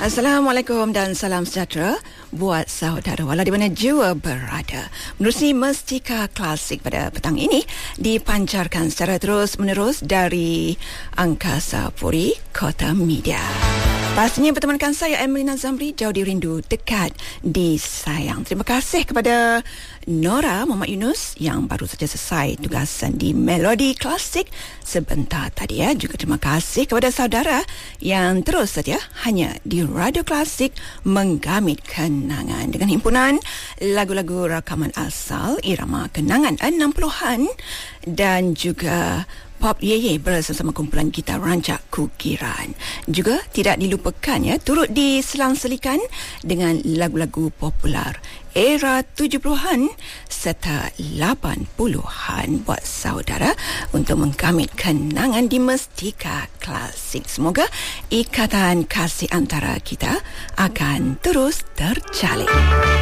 Assalamualaikum dan salam sejahtera buat saudara walau di mana jua berada. Menerusi Mestika Klasik pada petang ini dipancarkan secara terus-menerus dari Angkasa Puri Kota Media. Pastinya bertemankan saya Emelina Zamri, jauh dirindu, dekat disayang. Terima kasih kepada Nora Muhammad Yunus yang baru saja selesai tugasan di Melodi Klasik sebentar tadi ya. Juga terima kasih kepada saudara yang terus saja hanya di Radio Klasik menggamit kenangan dengan himpunan lagu-lagu rakaman asal irama kenangan 60-an dan juga Pop Yeye bersama kumpulan gitar rancak Kukiran. Juga tidak dilupakan ya, turut diselang-selikan dengan lagu-lagu popular era 70-an serta 80-an buat saudara untuk menggamit kenangan di Mestika Klasik. Semoga ikatan kasih antara kita akan terus terjalin.